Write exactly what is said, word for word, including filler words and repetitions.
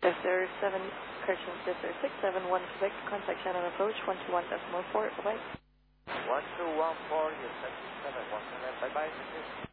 Desert seven, correction, Desert six seven one, Quebec, contact Shannon approach one two one decimal four, bye-bye. one two one four, yes, seven one seven, bye-bye, thank you.